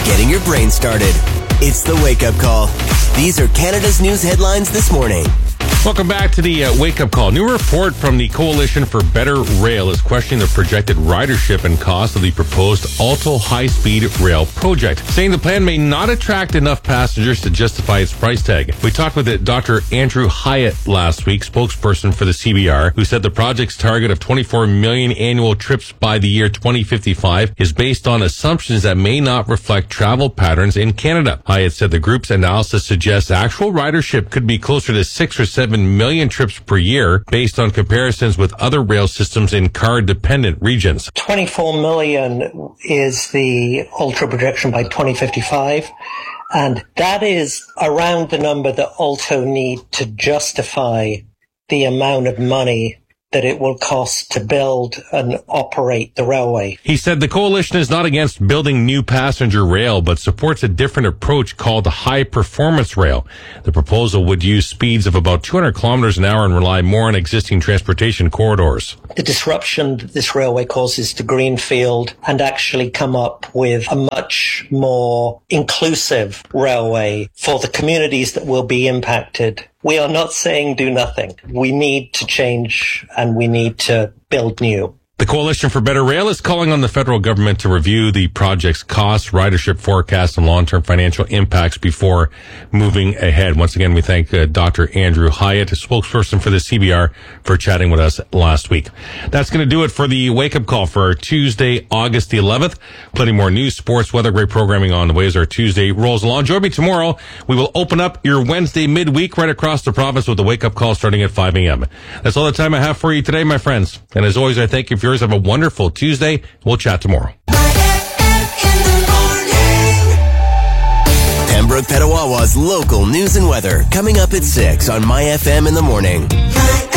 getting your brain started. It's the Wake Up Call. These are Canada's news headlines this morning. Welcome back to the Wake Up Call. New report from the Coalition for Better Rail is questioning the projected ridership and cost of the proposed Alto high-speed rail project, saying the plan may not attract enough passengers to justify its price tag. We talked with Dr. Andrew Hyatt last week, spokesperson for the CBR, who said the project's target of 24 million annual trips by the year 2055 is based on assumptions that may not reflect travel patterns in Canada. Hyatt said the group's analysis suggests actual ridership could be closer to 6 or 7 million trips per year based on comparisons with other rail systems in car-dependent regions. 24 million is the Ultra projection by 2055, and that is around the number that Alto need to justify the amount of money that it will cost to build and operate the railway. He said the coalition is not against building new passenger rail, but supports a different approach called the high-performance rail. The proposal would use speeds of about 200 kilometers an hour and rely more on existing transportation corridors. The disruption that this railway causes to Greenfield and actually come up with a much more inclusive railway for the communities that will be impacted. We are not saying do nothing. We need to change and we need to build new. The Coalition for Better Rail is calling on the federal government to review the project's costs, ridership forecasts, and long-term financial impacts before moving ahead. Once again, we thank Dr. Andrew Hyatt, a spokesperson for the CBR, for chatting with us last week. That's going to do it for the wake-up call for Tuesday, August the 11th. Plenty more news, sports, weather, great programming on the way as our Tuesday rolls along. Join me tomorrow. We will open up your Wednesday midweek right across the province with the wake-up call starting at 5 a.m. That's all the time I have for you today, my friends. And as always, I thank you for yours. Have a wonderful Tuesday. We'll chat tomorrow. Pembroke Petawawa's local news and weather coming up at 6 on My FM in the morning.